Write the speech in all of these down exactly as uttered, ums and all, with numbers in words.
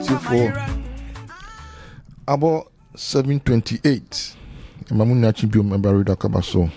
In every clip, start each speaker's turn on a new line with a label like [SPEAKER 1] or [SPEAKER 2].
[SPEAKER 1] for about seven twenty-eight. Mamuna Chibio member Rida Kabaso.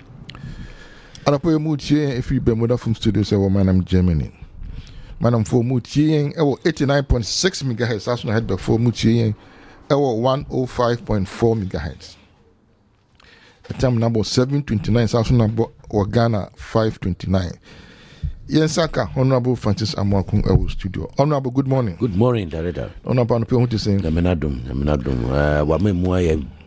[SPEAKER 1] Adapo Mutie if you Bermuda from studios or Manam Germany. Manam for Mutie ewo eighty-nine point six megahertz as I had before Mutie ewo one oh five point four megahertz. The time number seven twenty-nine thousand number or Ghana five twenty-nine. Yensaka, Honorable Francis Amoakun Ewo Studio. Honorable, good morning.
[SPEAKER 2] Good morning, Director.
[SPEAKER 1] Honorable, what are you saying?
[SPEAKER 2] Namenadum, Namenadum. Uh, what me more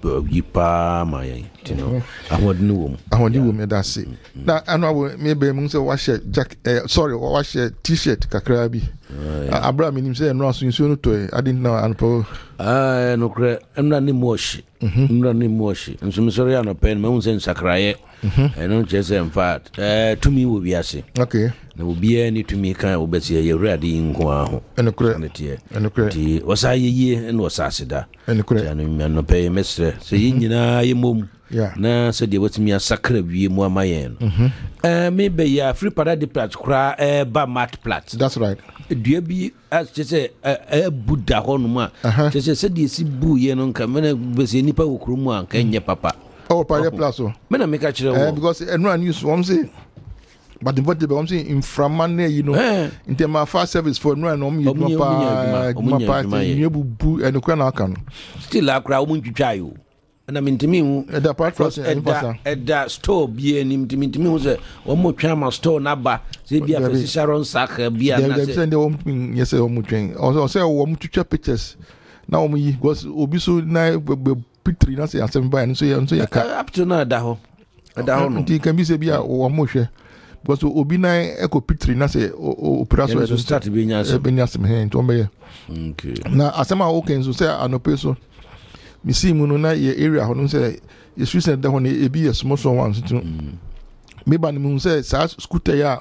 [SPEAKER 2] yipa my, you know. I want new.
[SPEAKER 1] I want new. That's it. Now, I know maybe I'm say wash jack. Sorry, wash T-shirt kakrabi. Abraham him say no so so to. I didn't know anpo.
[SPEAKER 2] Ah, no kre. I'm not ni moshi. I'm not ni moshi. I'm so sorry I no pen. Me unse sakraye. I don't just in fact. Uh, to me will be ase.
[SPEAKER 1] Okay.
[SPEAKER 2] Na obi ani to me kan obesi ye ready nko aho.
[SPEAKER 1] Eno kre. Eno kre.
[SPEAKER 2] Ti wasa ye eno wasa aseda.
[SPEAKER 1] Eno kre.
[SPEAKER 2] Ya no no pay mesre. Se ye nyina ye mom. Na se de watimi asakra wie mu amayen. Eh maybe ya free parade plat kra eh ba mat plat.
[SPEAKER 1] That's right.
[SPEAKER 2] Dua bi as say eh buda ho no ma. Se se de si bu ye no nka me na besi nipa wokro mu anka nye papa.
[SPEAKER 1] Oh, parade plat so.
[SPEAKER 2] Me na make a kire
[SPEAKER 1] wo. Because eno news one say but the body I'm saying in Framane, you know, eh. in terms of fast service for no and um, you know, pa, pa, you bu and the crown can
[SPEAKER 2] still a crowd won't you try you. And I mean to me,
[SPEAKER 1] at the part for
[SPEAKER 2] at that store, be an intimate to me was a one more chama store number, say be a Sharon Sacker, be a
[SPEAKER 1] send the home, yes, a home train. Also, say, one to pictures. Now, me was Obiso nine, picture, not say, and seven by and so and so
[SPEAKER 2] up to now, Daho.
[SPEAKER 1] It can be say, be a one more. Because Obina Eco Pitri, na say operation
[SPEAKER 2] to start to be
[SPEAKER 1] Benyas hand to me.
[SPEAKER 2] Okay.
[SPEAKER 1] Now, as I'm okay, so say, I know person. Missy Mununa, your area, who say, it's recent that when it be a small one. Maybe the moon says, scooter ya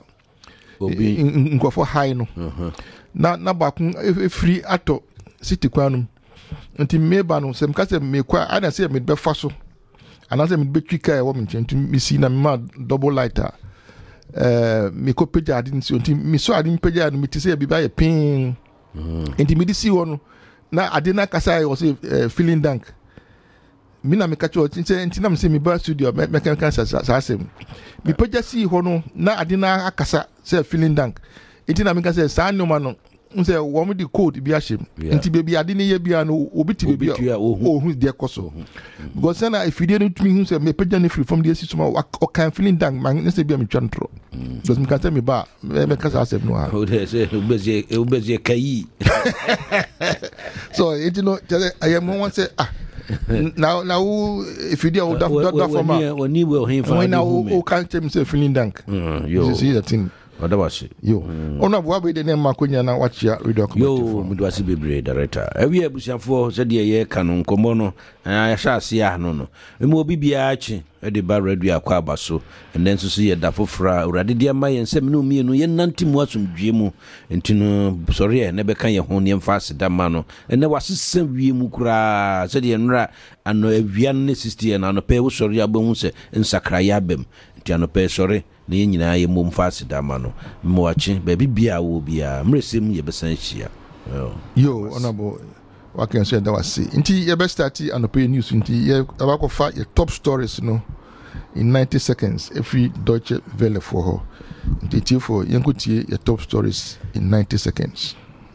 [SPEAKER 1] in go for high no. Now, now, back if free at city quanum. Until maybe no, some case me qua, I don't say me be faso. And as I me be tricka a woman to me see na mad double lighter. Uh, me ko peja adin si onti me so adin peja no me ti say bi ba ye pin enti me di si wono na adina kasa was uh, feeling dank me na me ka cho tinse enti na me say me ba studio me me kan kan sa sa asem me peja si ho no na adina akasa say feeling dank enti na me ka say sa no ma no say wo me di code bi ahye enti be bi adina ye bia no obi ti be bia o hu de koso because na if you didn't me say me peja ne free from the system o kan feeling dank man say bia me twantro because me can tell me ba me can say no ha
[SPEAKER 2] o dey say obezi obezi kai
[SPEAKER 1] so it you know I am one say ah now now if you do that that for me
[SPEAKER 2] when you will him
[SPEAKER 1] when now o can tell me say feeling dank you see that thing
[SPEAKER 2] Odawasi.
[SPEAKER 1] Yo. Ona bua be de ne makonya na wachia radio committee.
[SPEAKER 2] Yo, mudwasi bebre director. Ewi abusiafo se de ye ka no nkomo no, ya sha ase ya no no. Emu obi bia achi e de ba radio akwa abaso. And then so ye da fofra, urade de ma ye nsem no mienu ye nantimu asomdwe mu. Enti no sorry e ne be kan ye ho ne mfa aseda ma no. Ene wasese wie mu kura se de nra ano awia ne sixty na no pe wo sorry abon se nsakra ya bem. Enti ano pe sorry ne nyina ye mom fast dama no mmoachi ba bibia wo bia mresem ye besan hia
[SPEAKER 1] yo honorable what can say that was see nti ye best start and pay news nti ye abako fa ye top stories no in ninety seconds every Deutsche Welle for her nti ti for yenkotie ye top stories in ninety seconds.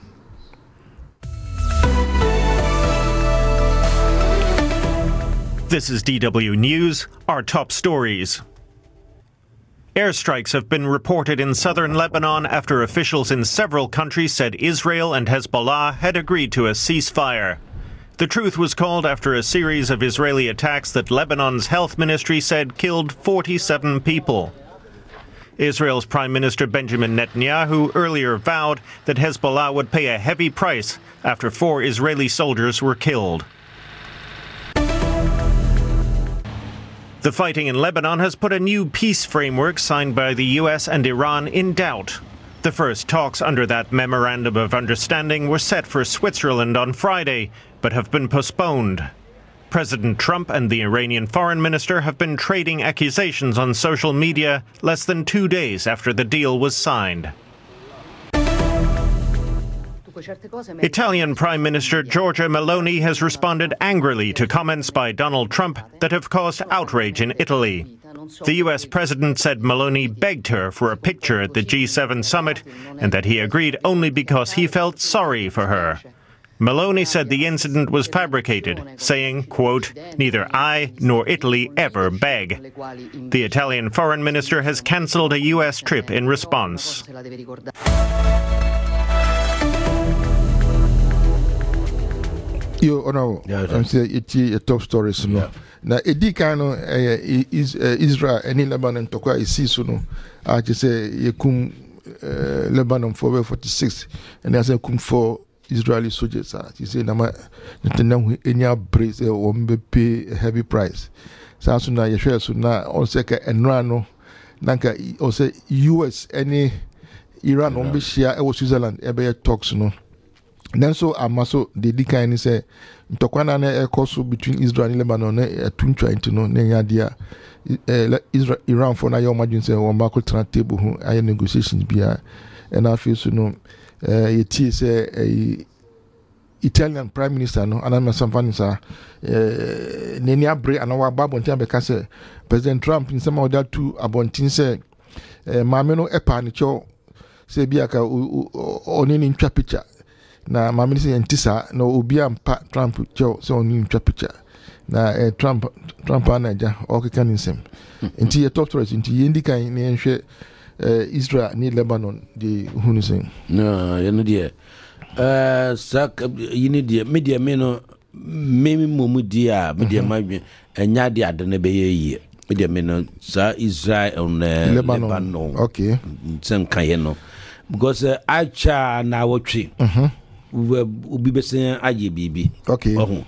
[SPEAKER 3] This is D W News, our top stories. Airstrikes have been reported in southern Lebanon after officials in several countries said Israel and Hezbollah had agreed to a ceasefire. The truth was called after a series of Israeli attacks that Lebanon's health ministry said killed forty-seven people. Israel's Prime Minister Benjamin Netanyahu earlier vowed that Hezbollah would pay a heavy price after four Israeli soldiers were killed. The fighting in Lebanon has put a new peace framework signed by the U S and Iran in doubt. The first talks under that memorandum of understanding were set for Switzerland on Friday, but have been postponed. President Trump and the Iranian foreign minister have been trading accusations on social media less than two days after the deal was signed. Italian Prime Minister Giorgia Meloni has responded angrily to comments by Donald Trump that have caused outrage in Italy. The U S president said Meloni begged her for a picture at the G seven summit and that he agreed only because he felt sorry for her. Meloni said the incident was fabricated, saying, quote, "Neither I nor Italy ever beg." The Italian foreign minister has cancelled a U S trip in response.
[SPEAKER 1] You know, I'm saying it's a top story, so no. Now, Edi Kano is Israel and Lebanon to quite see so no. I just say you come Lebanon for forty-six, and there's a come for Israeli soldiers. He said, "Nama Netanyahu enya brace or pay a heavy price." So as soon as you share, so now on second and rano, nanka also U S any Iran on be share or Switzerland ever talks no. Then so amaso the dika ni say ntokwana na ekoso between Israel and Lebanon na tunchwa into no na dia Israel Iran for na your imagine say on back to table ho aye negotiations bia and I feel so no eh yeti say Italian Prime Minister no anama samfani sa eh neni abre anawa babontin be ka say President Trump in some other two abontin say eh maame no epa ni cho say bia ka onini ntwa picture na mamini se ntisa na obi ampa Trump cho so oni ntwa picture na eh, Trump Trump anaja okeka nsem nti ye top stories nti ye ndika ne nhwe eh, Israel ni Lebanon de hunu sen
[SPEAKER 2] na ye no de eh sak yini de media me no memi momu dia media madwe enya de ade na be ye media me no sa Israel on uh, Lebanon. Lebanon
[SPEAKER 1] okay
[SPEAKER 2] sen kan ye no because uh, acha na wotwe mhm ubi besen aje bibi
[SPEAKER 1] okay
[SPEAKER 2] ohun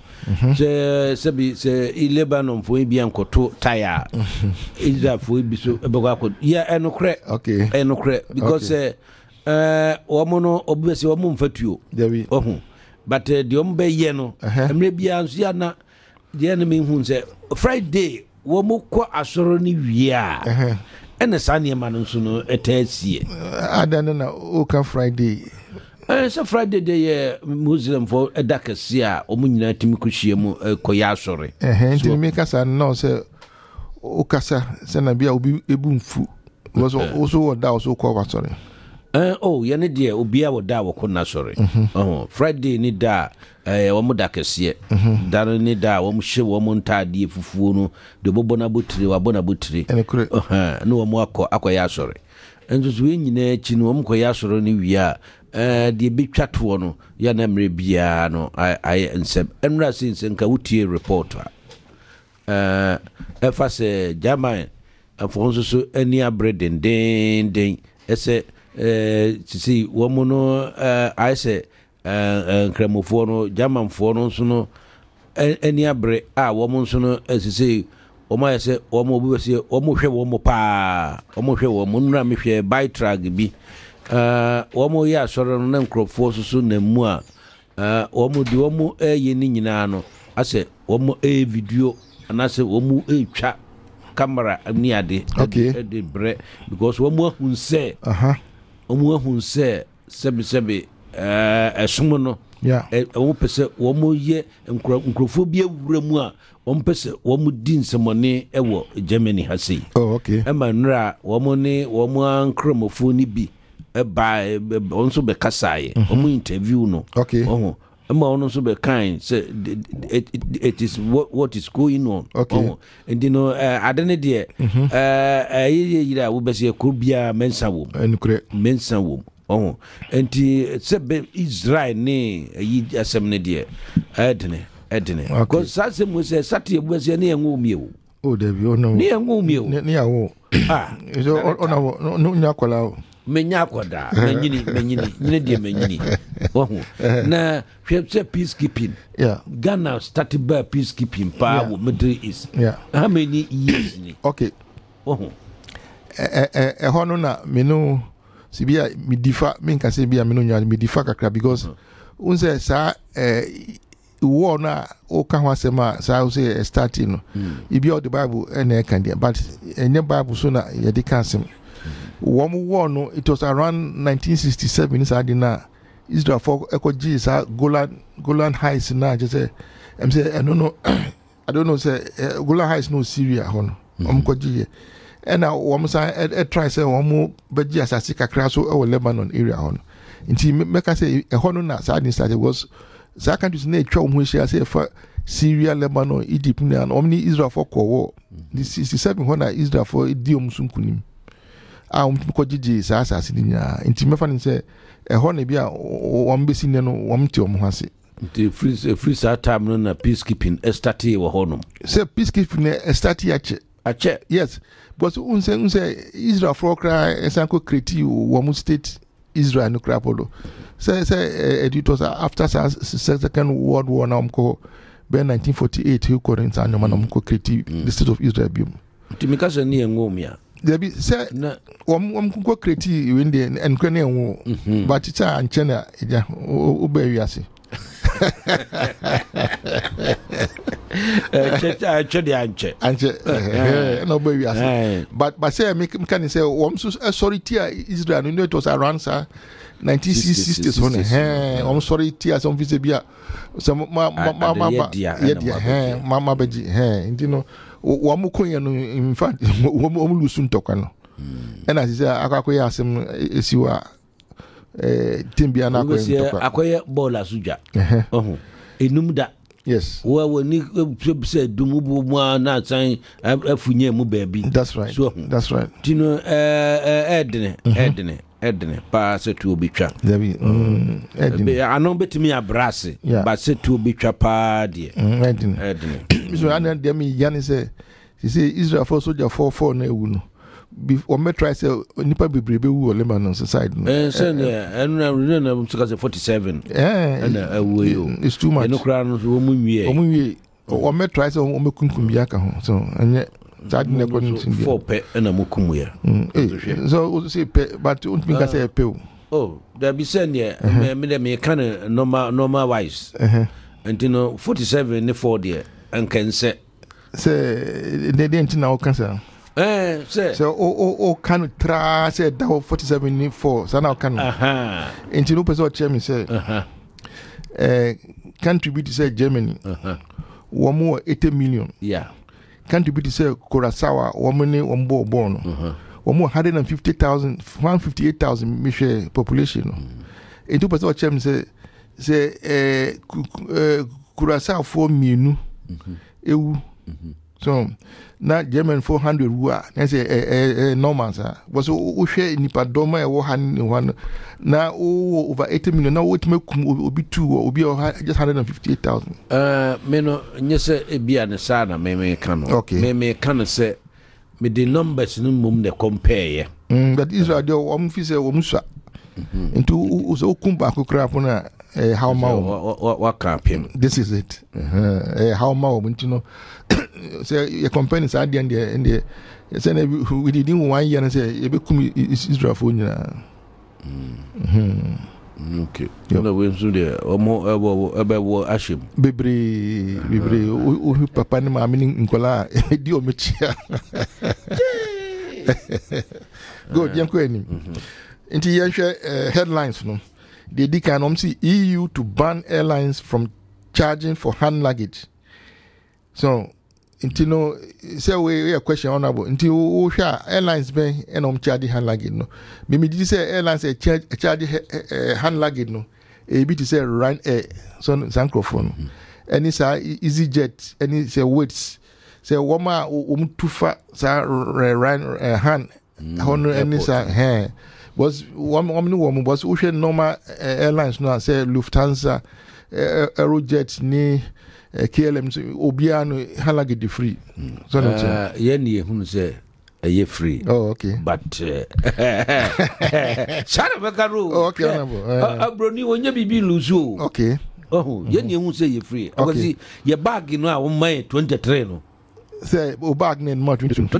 [SPEAKER 2] se se bi se Lebanon fo bi ankoto tire Israel fo bi so ebego akọ ya enokre
[SPEAKER 1] okay
[SPEAKER 2] enokre because eh uh, omo no obi bese omo mfatuo ohun but uh, the ombe ye no emre bia nso ya na de na me hu se Friday wo mo kọ asoro ni wia eh ene sane ma no nso no etasie
[SPEAKER 1] adana na oka Friday
[SPEAKER 2] Eh so Friday day Muslim for edakasia omunyina timi kuhie mu koya asore
[SPEAKER 1] eh nti me kasa no se o kasa se na bia obi ebumfu was also woda also ko asore
[SPEAKER 2] eh oh ye ne de obi a woda wo na asore oh Friday ni da eh wo mudakasie dan ni da wo mhye wo montade fufuo no de bobo na botire wa bona botire eh no wo akọ akoya asore enzo so nyina achi no wo mkoya asore ni wia eh de betwa to no ya na mre bia no ai ensem enra sinse nka wutie reporter eh efa se German afonso so ani abreden den den ese eh sisi wo mo no eh ai se eh kremofo no German fo no so no ani abre a wo mo so no sisi o ma yese o mo bu se o mo hwe wo mo pa o mo hwe wo mo nra me hwe by track bi Uh, omo ya soro no na nkrofo susu na mu a uh, omo di omo eye ni nyina no ase omo e video anase omo e twa camera ni ade
[SPEAKER 1] okay.
[SPEAKER 2] de bre because omo ahun se
[SPEAKER 1] aha
[SPEAKER 2] omo ahun se sebe sebe eh esomo no
[SPEAKER 1] yeah
[SPEAKER 2] omo pese omo ye nkrofo bi awura mu a omo pese omo di nsemone ewo Germany ha sei
[SPEAKER 1] oh okay
[SPEAKER 2] e ma nra omo ne omo ankromofo ni bi by also be kasaye omo interview no
[SPEAKER 1] okay
[SPEAKER 2] oh ama ono so be kind say it, it, it is what, what is going on
[SPEAKER 1] okay
[SPEAKER 2] oh and you know uh, adene de eh eh yira wo be se ko bia mensa wo
[SPEAKER 1] enukre
[SPEAKER 2] mensa wo oh enti se be Israel ne yi asem ne de edene edene because sase mo se sate bu se ne enwo mie
[SPEAKER 1] oh debi ono
[SPEAKER 2] ne enwo mie
[SPEAKER 1] ne yawo
[SPEAKER 2] ah
[SPEAKER 1] so ono no nyakola
[SPEAKER 2] menya akoda menyini menyini nyine die menyini ohu na hwepse peacekeeping
[SPEAKER 1] yeah
[SPEAKER 2] Ghana started by peacekeeping pa wo Middle East
[SPEAKER 1] yeah
[SPEAKER 2] how many years ni
[SPEAKER 1] okay
[SPEAKER 2] ohu
[SPEAKER 1] eh eh eh hono na menu sibia midifa minka se bia menu nya midifa kakra because unse sa eh wo na o ka ho asema sa o say starting no ibi o the Bible na e kan dia but enye Bible so na ye de kan asem One war no, it was around nineteen sixty-seven. Is adina Israel for Echo G sa Golan Golan Heights na just say I'm say I don't know I don't know say uh, Golan Heights no Syria hono um ko G and now one say e try say one mo beji asase kakra so e Lebanon area hono nti make say e hono na sa din start was sa countries na etwa ho hia say for Syria, Lebanon, Egypt and omni Israel for war the sixty-seven hono Israel for di omsunkunim a um ko G sa asase din ya nti me fa ni say e ho na bia o mbesi ne no o mte o mo hase
[SPEAKER 2] the free free sa time no na peacekeeping estati wo ho no
[SPEAKER 1] say peacekeeping estati ache
[SPEAKER 2] ache
[SPEAKER 1] yes but unse unse Israel for cry esanko create wo mu state Israel no cry polo say say editors after second world war na umko be nineteen forty-eight he ko renta na umko create the state of Israel bi
[SPEAKER 2] timika se ne ngomia
[SPEAKER 1] there be say wom wom ko create when the enkre na enwo but it's a anchena eja oba wiase
[SPEAKER 2] eh che che di anche
[SPEAKER 1] anche no oba wiase but but say me can say wom so sorry tia Israel no it was around sir nineteen sixties one eh wom sorry tia some visa bia so ma ma ma yeah yeah mama beji eh you know wom ko yen no in fact wom lusu ntokwa no and as say akakoya asem esiwa eh timbia na ko ntokwa
[SPEAKER 2] akoya ball asuja ohun enumda
[SPEAKER 1] yes
[SPEAKER 2] wa woni se dumu bu mu na san afunye mu baabi
[SPEAKER 1] that's right so, that's right
[SPEAKER 2] tino eh edne edne edne pa se tu obitwa
[SPEAKER 1] dabi edne
[SPEAKER 2] anon betimi abrase ba se tu obitwa pa de
[SPEAKER 1] edne edne so anan dem yan say say Israel for soldier four four na ewu no o me try say nipa bebrebe wu Lebanon side no
[SPEAKER 2] eh say na na na mtuka say forty-seven
[SPEAKER 1] eh
[SPEAKER 2] na awu yo
[SPEAKER 1] it's too much
[SPEAKER 2] eno kra no wo mu wie
[SPEAKER 1] o mu wie o me try say o me kunkum bia ka ho so anye sad ne ko ntin bia
[SPEAKER 2] four pe na mu kumu ya
[SPEAKER 1] so o say pe but o timi ka say pe
[SPEAKER 2] oh there be say ne me me me kan normal normal wise eh ntino forty-seven ne four there and can say
[SPEAKER 1] say they didn't know cancer
[SPEAKER 2] eh say
[SPEAKER 1] so o o o kan tra say that forty-seven ni four so now can
[SPEAKER 2] aha
[SPEAKER 1] ntino person chairman say
[SPEAKER 2] aha
[SPEAKER 1] eh contribute say Germany
[SPEAKER 2] aha
[SPEAKER 1] wo mo eighty million
[SPEAKER 2] yeah
[SPEAKER 1] contribute say Curaçao wo mo ni wo mbo bo no wo mo one hundred fifty thousand one hundred fifty-eight thousand mission population no ntino person chairman say say eh Curaçao for mienu ewu so na German four hundred wa na say eh eh normal sa was o hwe nipa doma e wo han ni one na o over eighty million na what make obi two obi just one hundred fifty-eight thousand
[SPEAKER 2] uh me no nyese ebia ne sa na me me kan no me me kan say me the numbers no mum ne compare
[SPEAKER 1] mm but Israel dey o mu fi say o mu swa into so kumba ko krap na eh how ma
[SPEAKER 2] what campaign
[SPEAKER 1] this is it eh how ma o ntino say your company say dey and dey say we did in one year say e be kum Israel for nyina
[SPEAKER 2] mhm okay na we nso dey omo ebo ebo ashim
[SPEAKER 1] bebre bebre o papa ni ma mi nkola di o mechia good yanko enim nti yanhwe headlines no they did can um see E U to ban airlines from charging for hand luggage. So, until no, say we a question honorable. Until we share airlines be and um charge hand luggage no. Maybe did say airlines a charge a charge hand luggage no. A bit to say Ryanair so Sankophone. Any say EasyJet any say weights say woma um too far say Ryanair hand honor any say hair. Was one woman woman was ocean normal uh, airlines no say Lufthansa uh, Aerojet ni uh, K L M obiano halage de free so no
[SPEAKER 2] uh, yen ye hu say e free
[SPEAKER 1] oh okay
[SPEAKER 2] but shara bakaru
[SPEAKER 1] oh okay uh,
[SPEAKER 2] abroni wonya bibi luzu
[SPEAKER 1] okay
[SPEAKER 2] oh yen ye hu say ye free because ye bag no a wo mai twenty-three no
[SPEAKER 1] say o bag ne ma twenty-two